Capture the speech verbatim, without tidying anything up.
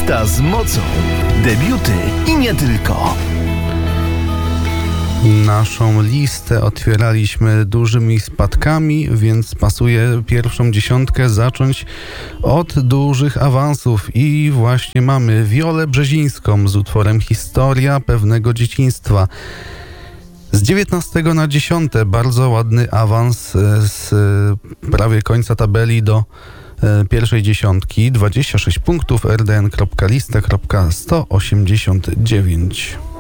Lista z mocą. Debiuty i nie tylko. Naszą listę otwieraliśmy dużymi spadkami, więc pasuje pierwszą dziesiątkę zacząć od dużych awansów i właśnie mamy Wiolę Brzezińską z utworem Historia pewnego dzieciństwa. Z dziewiętnastego na dziesiąte bardzo ładny awans z prawie końca tabeli do pierwszej dziesiątki. dwadzieścia sześć punktów, r d n kropka lista kropka sto osiemdziesiąt dziewięć.